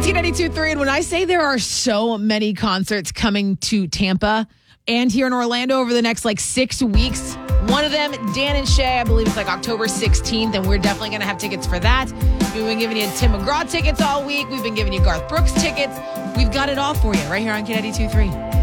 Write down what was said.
It's K92.3, and when I say there are so many concerts coming to Tampa and here in Orlando over the next 6 weeks, one of them, Dan and Shay, I believe it's October 16th, and we're definitely going to have tickets for that. We've been giving you Tim McGraw tickets all week. We've been giving you Garth Brooks tickets. We've got it all for you right here on K92.3.